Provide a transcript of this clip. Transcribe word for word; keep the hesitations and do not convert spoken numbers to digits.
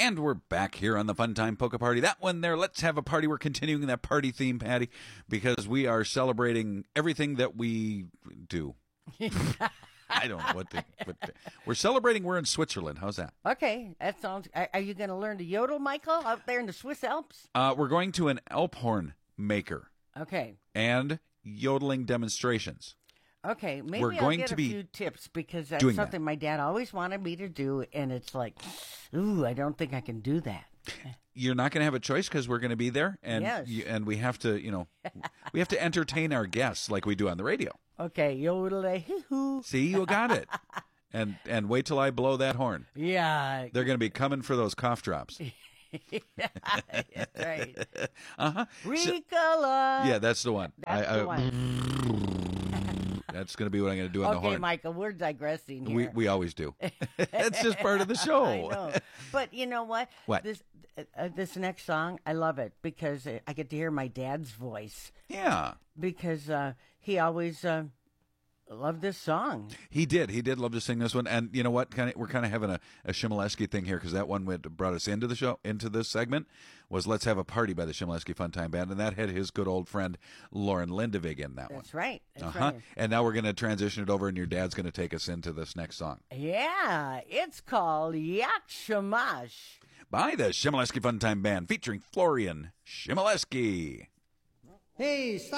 And we're back here on the Fun Time Polka Party. That one there, let's have a party. We're continuing that party theme, Patty, because we are celebrating everything that we do. I don't know what to, what to. We're celebrating we're in Switzerland. How's that? Okay, that sounds... Are, are you going to learn to yodel, Michael, out there in the Swiss Alps? Uh, we're going to an Alphorn maker. Okay. And yodeling demonstrations. Okay, maybe We're I'll going get to a be few tips because that's doing something that. my dad always wanted me to do, and it's like, ooh, I don't think I can do that. You're not going to have a choice because we're going to be there, and Yes. you, and we have to, you know, we have to entertain our guests like we do on the radio. Okay, yodel a hee hoo. See, you got it. And and wait till I blow that horn. Yeah, They're going to be coming for those cough drops. that's right. Uh-huh. Ricola. Yeah, that's the one. That's I, the I, one. That's going to be what I'm going to do on the Okay, horn. Michael, we're digressing here. We we always do. It's just part of the show. I know. But you know what? What? This uh, this next song, I love it because uh, I get to hear my dad's voice Yeah. because uh, he always uh, loved this song. He did. He did love to sing this one. And you know what? Kind of, we're kind of having a, a Shimoleski thing here because that one went, brought us into the show, into this segment, was Let's Have a Party by the Shimoleski Fun Time Band. And that had his good old friend Lauren Lindevig in that That's one. right. That's Uh-huh. right. And now we're going to transition it over, and your dad's going to take us into this next song Yeah, it's called Yak Shamash. by the Shimoleski Fun Time Band featuring Florian Shimoleski. Hey, stop.